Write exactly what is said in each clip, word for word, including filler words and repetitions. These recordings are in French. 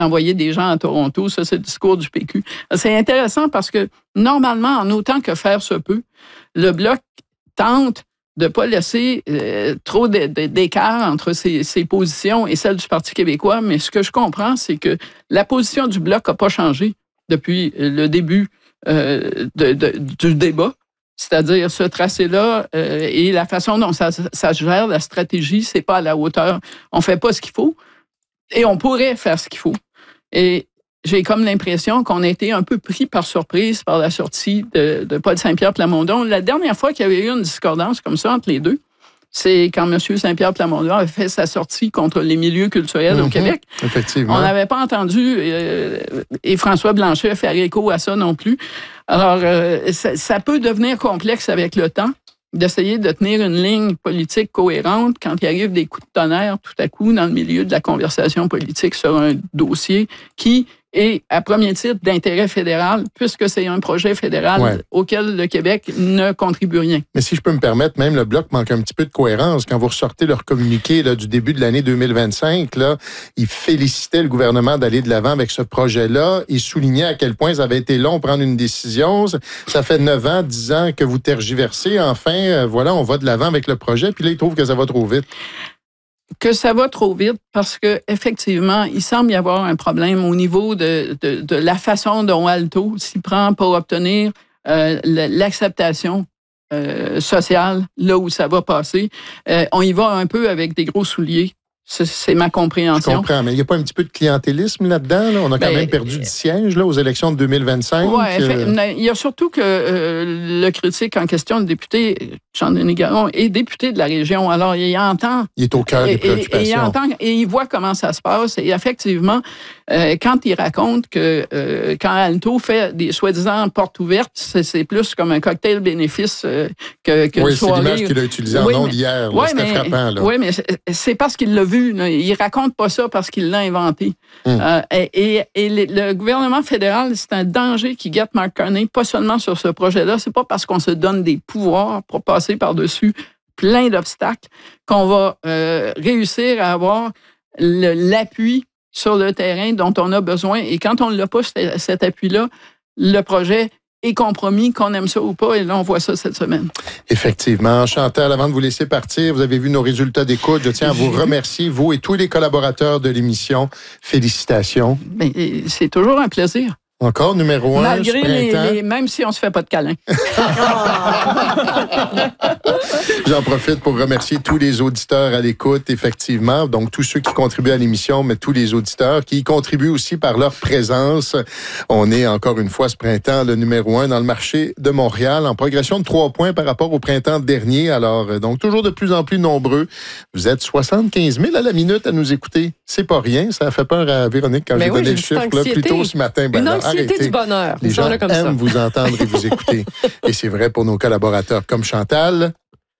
envoyer des gens à Toronto. Ça, c'est le discours du P Q. C'est intéressant parce que, normalement, en autant que faire se peut, le Bloc tente de ne pas laisser euh, trop d'écart entre ses, ses positions et celles du Parti québécois. Mais ce que je comprends, c'est que la position du Bloc n'a pas changé depuis le début euh, de, de, du débat. C'est-à-dire, ce tracé-là euh, et la façon dont ça, ça gère, la stratégie, c'est pas à la hauteur. On fait pas ce qu'il faut et on pourrait faire ce qu'il faut. Et j'ai comme l'impression qu'on a été un peu pris par surprise par la sortie de, de Paul Saint-Pierre Plamondon. La dernière fois qu'il y avait eu une discordance comme ça entre les deux, c'est quand M. Saint-Pierre Plamondon a fait sa sortie contre les milieux culturels mm-hmm. au Québec. Effectivement. On n'avait pas entendu, euh, et François Blanchet faire écho à ça non plus. Alors, euh, ça, ça peut devenir complexe avec le temps, d'essayer de tenir une ligne politique cohérente quand il arrive des coups de tonnerre tout à coup dans le milieu de la conversation politique sur un dossier qui est à premier titre d'intérêt fédéral, puisque c'est un projet fédéral ouais. auquel le Québec ne contribue rien. Mais si je peux me permettre, même le Bloc manque un petit peu de cohérence. Quand vous ressortez leur communiqué là, du début de l'année deux mille vingt-cinq, là, ils félicitaient le gouvernement d'aller de l'avant avec ce projet-là. Ils soulignaient à quel point ça avait été long de prendre une décision. Ça fait neuf ans, dix ans que vous tergiversez. Enfin, euh, voilà, on va de l'avant avec le projet. Puis là, ils trouvent que ça va trop vite. Que ça va trop vite parce que effectivement, il semble y avoir un problème au niveau de, de, de la façon dont Alto s'y prend pour obtenir euh, l'acceptation euh, sociale là où ça va passer. Euh, on y va un peu avec des gros souliers. C'est, c'est ma compréhension. Je comprends, mais il n'y a pas un petit peu de clientélisme là-dedans? Là? On a quand ben, même perdu du siège là, aux élections de deux mille vingt-cinq. Oui, euh... il y a surtout que euh, le critique en question, le député Jean-Denis Garon, est député de la région. Alors, il entend... Il est au cœur des préoccupations. Et, et, il entend, et il voit comment ça se passe. Et effectivement, euh, quand il raconte que euh, quand Alto fait des soi-disant portes ouvertes, c'est, c'est plus comme un cocktail bénéfice euh, que, que oui, une soirée. Oui, c'est l'image qu'il a utilisée en oui, ondes hier. Oui, c'était mais, frappant. Là. Oui, mais c'est, c'est parce qu'il l'a vu. Là. Il raconte pas ça parce qu'il l'a inventé. Hum. Euh, et, et, et le gouvernement fédéral, c'est un danger qui guette Mark Carney, pas seulement sur ce projet-là. C'est pas parce qu'on se donne des pouvoirs pour passer par-dessus plein d'obstacles qu'on va euh, réussir à avoir le, l'appui sur le terrain dont on a besoin. Et quand on ne l'a pas, cet appui-là, le projet est compromis, qu'on aime ça ou pas. Et là, on voit ça cette semaine. Effectivement. Chantal, avant de vous laisser partir, vous avez vu nos résultats d'écoute. Je tiens à vous remercier, vous et tous les collaborateurs de l'émission. Félicitations. Bien, c'est toujours un plaisir. Encore numéro un. Malgré les, les... Même si on ne se fait pas de câlin. J'en profite pour remercier tous les auditeurs à l'écoute, effectivement. Donc, tous ceux qui contribuent à l'émission, mais tous les auditeurs qui y contribuent aussi par leur présence. On est encore une fois ce printemps le numéro un dans le marché de Montréal, en progression de trois points par rapport au printemps dernier. Alors, donc, toujours de plus en plus nombreux. Vous êtes soixante-quinze mille à la minute à nous écouter. C'est pas rien. Ça a fait peur à Véronique quand mais j'ai oui, donné j'ai le chiffre là, plus tôt ce matin. Ben, Une là, anxiété arrêtez. du bonheur. Les gens comme aiment ça. Vous entendre et vous écouter. Et c'est vrai pour nos collaborateurs comme Chantal.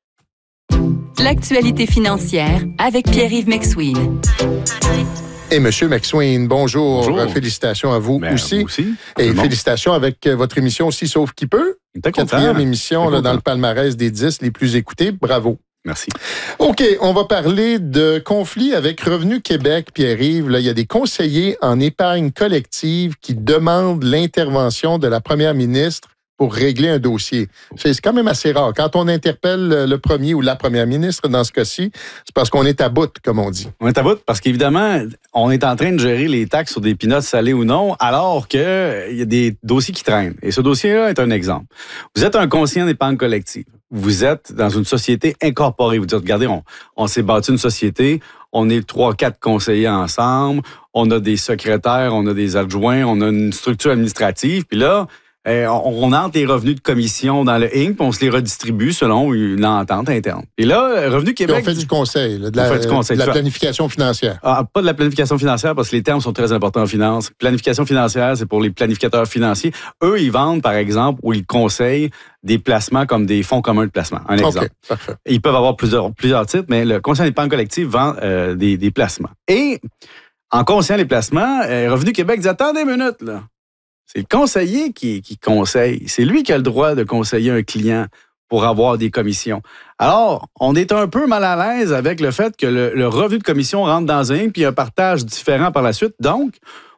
L'actualité financière avec Pierre-Yves McSween. Et M. McSween, bonjour. bonjour. Félicitations à vous ben, aussi. aussi. Et félicitations avec votre émission aussi Sauf qui peut. Quatrième émission là, dans le palmarès des dix les plus écoutées. Bravo. Merci. OK, on va parler de conflit avec Revenu Québec, Pierre-Yves. Là, il y a des conseillers en épargne collective qui demandent l'intervention de la première ministre pour régler un dossier. C'est quand même assez rare. Quand on interpelle le premier ou la première ministre, dans ce cas-ci, c'est parce qu'on est à bout, comme on dit. On est à bout parce qu'évidemment, on est en train de gérer les taxes sur des peanuts salés ou non, alors qu'il y a des dossiers qui traînent. Et ce dossier-là est un exemple. Vous êtes un conseiller en épargne collective. Vous êtes dans une société incorporée. Vous dites, regardez, on, on s'est bâti une société, on est trois, quatre conseillers ensemble, on a des secrétaires, on a des adjoints, on a une structure administrative, puis là, Euh, on, on entre les revenus de commission dans le Inc, puis on se les redistribue selon une entente interne. Et là, Revenu Québec... Et on fait du conseil, là, de, la, du conseil. de la planification financière. Ah, pas de la planification financière, parce que les termes sont très importants en finance. Planification financière, c'est pour les planificateurs financiers. Eux, ils vendent, par exemple, ou ils conseillent des placements comme des fonds communs de placement. Un exemple. Okay, parfait. Ils peuvent avoir plusieurs, plusieurs titres, mais le conseil d'épargne collective vend euh, des, des placements. Et en conseillant les placements, euh, Revenu Québec dit, attendez une minute, là. C'est le conseiller qui, qui conseille. C'est lui qui a le droit de conseiller un client pour avoir des commissions. Alors, on est un peu mal à l'aise avec le fait que le, le revenu de commission rentre dans un puis un partage différent par la suite. Donc,